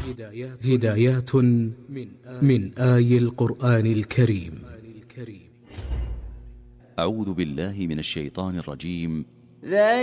هدايات من آي القرآن الكريم. أعوذ بالله من الشيطان الرجيم.